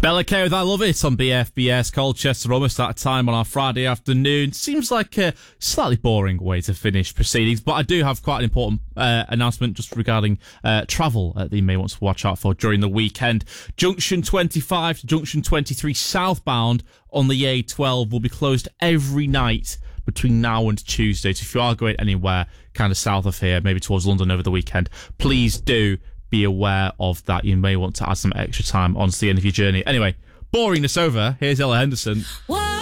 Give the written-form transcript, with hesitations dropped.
Bella K with I Love It on BFBS Colchester, almost out of time on our Friday afternoon. Seems like a slightly boring way to finish proceedings, but I do have quite an important announcement just regarding travel that you may want to watch out for during the weekend. Junction 25 to Junction 23 southbound on the A12 will be closed every night between now and Tuesday. So if you are going anywhere kind of south of here, maybe towards London over the weekend, please do be aware of that. You may want to add some extra time onto the end of your journey. Anyway, boringness over. Here's Ella Henderson.